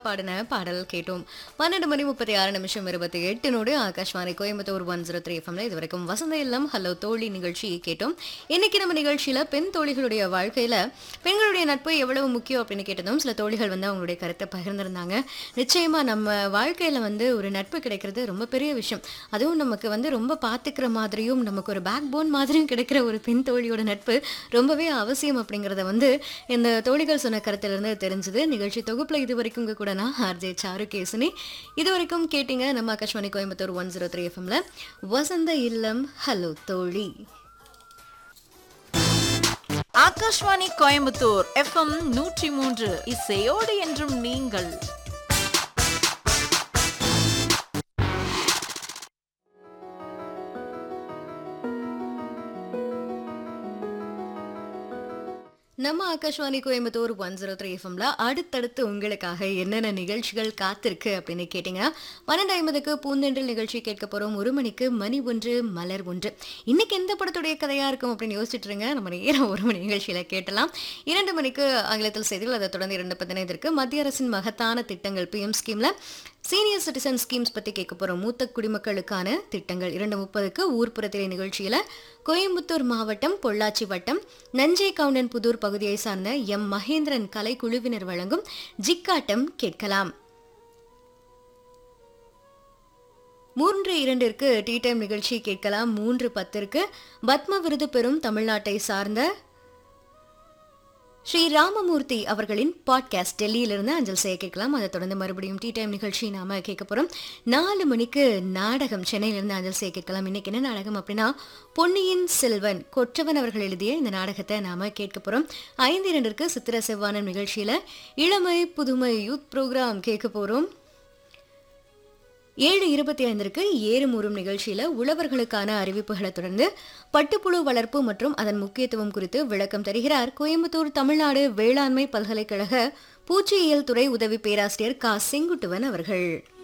பாடின பாடல் கேட்டோம். 12:36 ஆகாஷ்வாணி கோயம்புத்தூர் 103 எஃப்எம்ல இது வரைக்கும் வசந்த இல்லம் ஹலோ தோழி நிகழ்ச்சி கேட்டோம். இன்னைக்கு நம்ம நிகழ்ச்சியில பெண் தோழிகளுடைய வாழ்க்கையில பெண்களுடைய நட்பு எவ்வளவு முக்கியம் அப்படின்னு கேட்டதும் சில தோழிகள் வந்து அவங்களுடைய கருத்தை பகிர்ந்திருந்தாங்க. நிச்சயமா நம்ம வாழ்க்கையில வந்து ஒரு நட்பு கிடைக்கிறது ரொம்ப பெரிய விஷயம். அதுவும் நமக்கு வந்து ரொம்ப பார்த்துக்கிற மாதிரியும் நமக்கு ஒரு பேக் போன் மாதிரியும் கிடைக்கிற ஒரு பெண் தோழியோட நட்பு ரொம்பவே அவசியம் அப்படிங்கிறத வந்து இந்த தோழிகள் சொன்ன கருத்திலிருந்து தெரிஞ்சது. நிகழ்ச்சி தொகுப்புல இது வரைக்கும் உங்க கூட நான் ஆர்ஜே சாருகேசினி. இது வரைக்கும் கேட்டீங்க நம்ம ஆகாஷ்வாணி கோயம்புத்தூர் 103 எஃப்எம்ல வசந்த இல்லம் ஹலோ தோழி. ஆகாஷ்வாணி கோயம்புத்தூர் எஃப்எம் 103 இசையோடு என்றும் நீங்கள். நம்ம ஆகாஷ்வாணி கோயம்புத்தூர் 103 எஃப்எம்ல அடுத்தடுத்து உங்களுக்காக என்னென்ன நிகழ்ச்சிகள் காத்திருக்கு அப்படின்னு கேட்டீங்க. 12:50 பூந்தென்றல் நிகழ்ச்சி கேட்க போறோம். 1 மணிக்கு மணி ஒன்று மலர் ஒன்று. இன்னைக்கு எந்த படத்துடைய கதையா இருக்கும் அப்படின்னு யோசிச்சுட்டு இருங்க. நம்ம நேரம் 1 மணி நிகழ்ச்சியில கேட்டலாம். 2 மணிக்கு ஆங்கிலத்தில் செய்திகள், அதை தொடர்ந்து 2:15 மத்திய அரசின் மகத்தான திட்டங்கள் பிஎம் ஸ்கீம்ல சீனியர் சிட்டிசன் ஸ்கீம்ஸ் பத்தி கேட்க போறோம். மூத்த குடிமக்களுக்கான திட்டங்கள். 2:30 ஊர்ப்புறத்திலே நிகழ்ச்சியில கோயம்புத்தூர் மாவட்டம் பொள்ளாச்சி வட்டம் நஞ்சை கவுண்டன் புதூர் பகுதியை சார்ந்த எம் மகேந்திரன் கலை குழுவினர் வழங்கும் ஜிக்காட்டம் கேட்கலாம். 3:02 டீ டைம் நிகழ்ச்சி கேட்கலாம். 3:10 பத்ம விருது பெறும் தமிழ்நாட்டை சார்ந்த ஸ்ரீ ராமமூர்த்தி அவர்களின் பாட்காஸ்ட் டெல்லியிலிருந்து அஞ்சல் செய்ய கேட்கலாம். அதை தொடர்ந்து மறுபடியும் டீ டைம் நிகழ்ச்சி நாம கேட்க போறோம். 4 மணிக்கு நாடகம் சென்னையிலிருந்து அஞ்சல் செய்ய கேட்கலாம். இன்னைக்கு என்ன நாடகம் அப்படின்னா பொன்னியின் செல்வன் கொற்றவன் அவர்கள் எழுதிய இந்த நாடகத்தை நாம கேட்க போறோம். 5:02 சித்திர செவ்வானம் நிகழ்ச்சியில இளமை புதுமை யூத் ப்ரோக்ராம் கேட்க போறோம். 7:25 ஏறுமூறும் நிகழ்ச்சியில உழவர்களுக்கான அறிவிப்புகளை தொடர்ந்து பட்டுப்புழு வளர்ப்பு மற்றும் அதன் முக்கியத்துவம் குறித்து விளக்கம் தருகிறார் கோயம்புத்தூர் தமிழ்நாடு வேளாண்மை பல்கலைக்கழக பூச்சியியல் துறை உதவி பேராசிரியர் கா செங்குட்டுவன் அவர்கள்.